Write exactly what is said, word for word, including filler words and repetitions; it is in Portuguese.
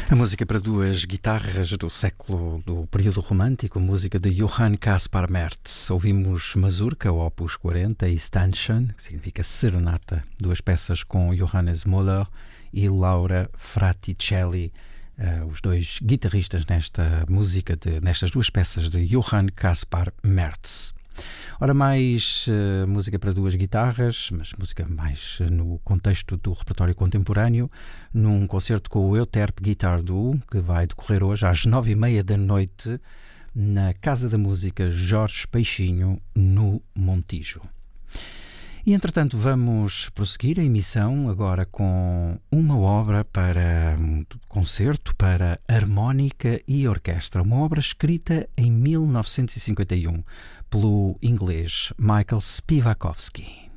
A música para duas guitarras do século do período romântico, música de Johann Caspar Merz. Ouvimos Mazurka, Opus quarenta, e Stanchen, que significa serenata, duas peças com Johannes Müller e Laura Fraticelli, uh, os dois guitarristas nesta música, de, nestas duas peças de Johann Caspar Merz. Ora, mais uh, música para duas guitarras, mas música mais uh, no contexto do repertório contemporâneo, num concerto com o Euterpe Guitar Duo, que vai decorrer hoje às nove e meia da noite na Casa da Música Jorge Peixinho, no Montijo. E, entretanto, vamos prosseguir a emissão agora com uma obra para um concerto para harmónica e orquestra, uma obra escrita em mil novecentos e cinquenta e um pelo inglês Michael Spivakovsky.